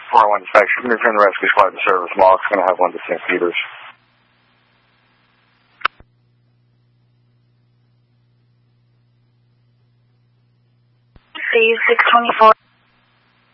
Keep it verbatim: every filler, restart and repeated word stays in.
four oh one dispatch. You can return the rescue squad to service. Mall is going to have one to Saint Peters. C six twenty-four.